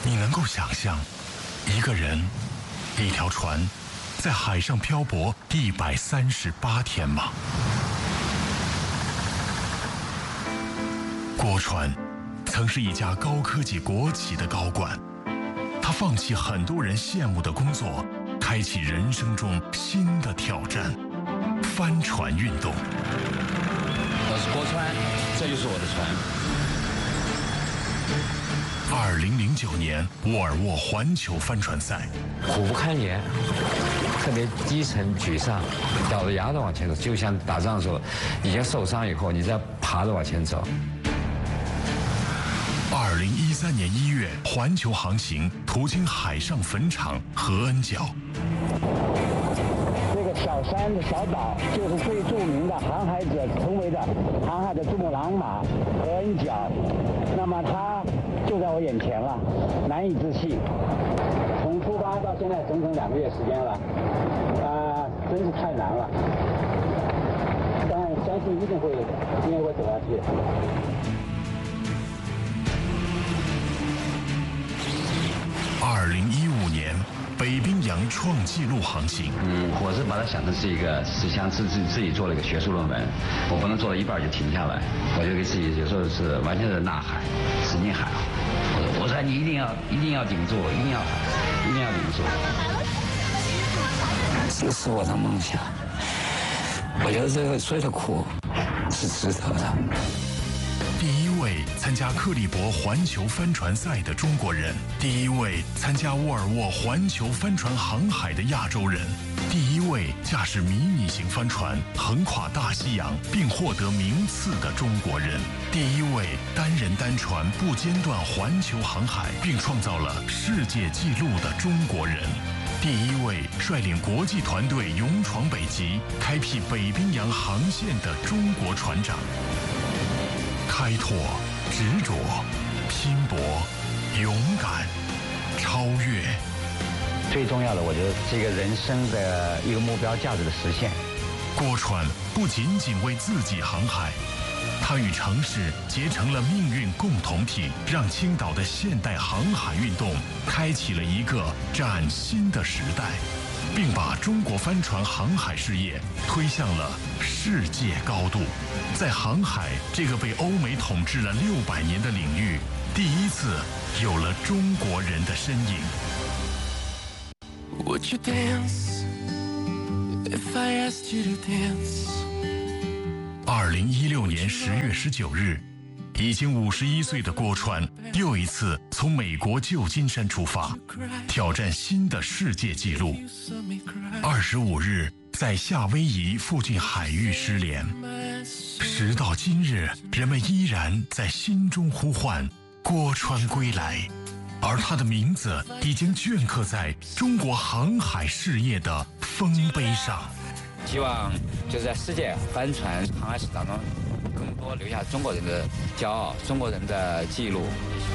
你能够想象一个人、一条船在海上漂泊138天吗？郭川曾是一家高科技国企的高管，他放弃很多人羡慕的工作，开启人生中新的挑战——帆船运动。 我是郭川，这就是我的船。 2009年沃尔沃环球帆船赛， 苦不堪言，特别低沉沮丧，咬着牙的往前走，就像打仗的时候，已经受伤以后，你再爬着往前走。 2013年1月，环球航行途经海上坟场和恩角。 这个小山的小岛就是最著名的航海者成为的航海的珠穆朗玛和恩角，那么它就在我眼前了，难以置信。从出发到现在整整2个月时间了，真是太难了。但相信一定会走下去。 2015年，北冰洋创纪录航行。 我是把它想成是一个，是像自己做了一个学术论文，我不能做到一半就停下来，我就给自己有时候是完全是呐喊，使劲喊。我说你一定要顶住，一定要顶住。这是我的梦想，我觉得这个所有的苦是值得的。 第一位参加克利伯环球帆船赛的中国人，第一位参加沃尔沃环球帆船航海的亚洲人，第一位驾驶迷你型帆船横跨大西洋并获得名次的中国人，第一位单人单船不间断环球航海并创造了世界纪录的中国人，第一位率领国际团队勇闯北极开辟北冰洋航线的中国船长。开拓、执着、拼搏、勇敢、超越， 最重要的，我觉得这个人生的一个目标价值的实现。 郭川不仅仅为自己航海，他与城市结成了命运共同体，让青岛的现代航海运动开启了一个崭新的时代，并把中国帆船航海事业推向了世界高度。在航海这个被欧美统治了600年的领域，第一次有了中国人的身影。 Would you dance if I asked you to dance? 2016年10月19日，已经51岁的郭川又一次从美国旧金山出发，挑战新的世界纪录。25日，在夏威夷附近海域失联。时到今日，人们依然在心中呼唤郭川归来，而他的名字已经镌刻在中国航海事业的丰碑上。 希望就是在世界帆船航海史当中，更多留下中国人的骄傲，中国人的记录。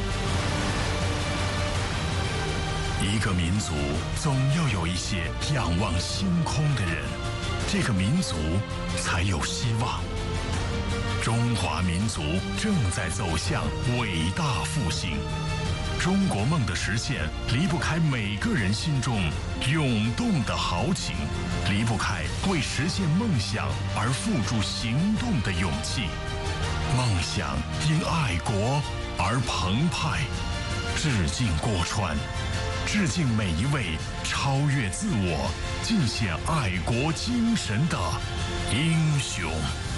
一个民族总要有一些仰望星空的人，这个民族才有希望。中华民族正在走向伟大复兴，中国梦的实现离不开每个人心中涌动的豪情，离不开为实现梦想而付诸行动的勇气。梦想因爱国而澎湃。致敬郭川，致敬每一位超越自我、尽显爱国精神的英雄。